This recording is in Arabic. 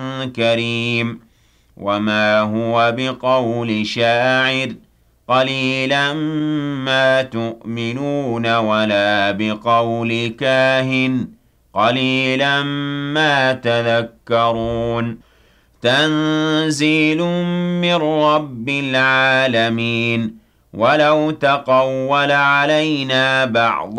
كريم وما هو بقول شاعر قليلا ما تؤمنون ولا بقول كاهن قليلا ما تذكرون تنزيل من رب العالمين ولو تقول علينا بعض